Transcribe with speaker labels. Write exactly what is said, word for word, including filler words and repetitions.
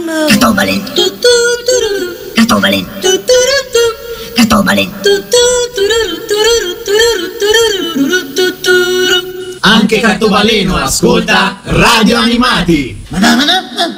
Speaker 1: Cartobaleno, tu, tu, tururu. Cartobaleno, tu, tururu. Cartobaleno, tu, tu, tururu, tururu, tururu, tururu, tururu, tururu.
Speaker 2: Anche Cartobaleno ascolta Radio Animati.